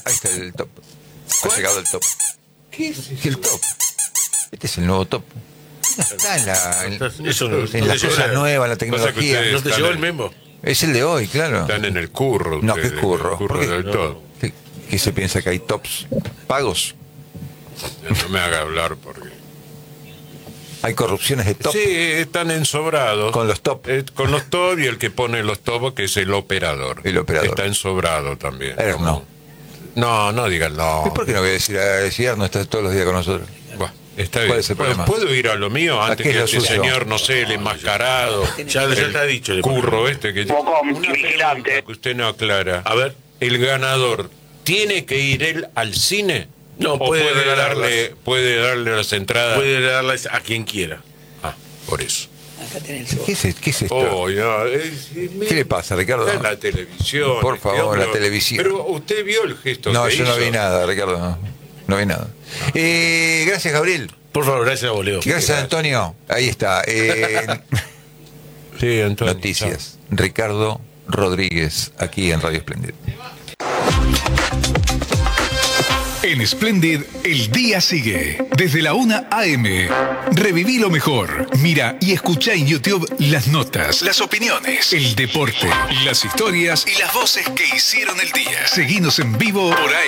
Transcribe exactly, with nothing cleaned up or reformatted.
Ahí está el top. Ha llegado el top. ¿Qué es el top? Este es el nuevo top. No está en la, en, Eso no, en las cosas nuevas, la tecnología. ¿No te llegó el memo? Es el de hoy, claro. Están en el curro. No, ¿qué ustedes, curro? el curro ¿Por qué? del top. ¿Qué, qué se piensa que hay tops pagos? No me haga hablar porque... Hay corrupciones de top. Sí, están ensobrados. Con los top. Eh, con los top y el que pone los top, que es el operador. El operador. Está ensobrado también. Pero no. No, no digan no. ¿Y por qué no voy a decir a decir no está todos los días con nosotros? Bueno, está ¿Cuál bien. es el ¿Puedo, problema? ¿Puedo ir a lo mío antes Aquí es que lo este suyo. señor, no sé, el enmascarado? Ya, ya está dicho. el Curro este que... Bocón, Una vigilante. pregunta que usted no aclara. A ver. ¿El ganador tiene que ir él al cine? No, ¿O puede puede regalarlas. darle, puede darle las entradas? Puede darlas a quien quiera. Ah, por eso. Acá tenés el ¿Qué es, qué es esto? Oh, ya, es- ¿Qué le pasa, Ricardo? Está en la televisión. Por este favor, hombre. la televisión. Pero usted vio el gesto No, que yo no hizo. vi nada, Ricardo. No, no vi nada. Eh, gracias, Gabriel. Por favor, gracias a vos, Leo. Gracias, Antonio. Ahí está. Eh, Sí, Antonio. noticias. Ricardo Rodríguez, aquí en Radio Splendid. En Splendid, el día sigue. Desde la una a eme. Reviví lo mejor. Mira y escucha en YouTube las notas, las opiniones, el deporte, las historias y las voces que hicieron el día. Seguinos en vivo por A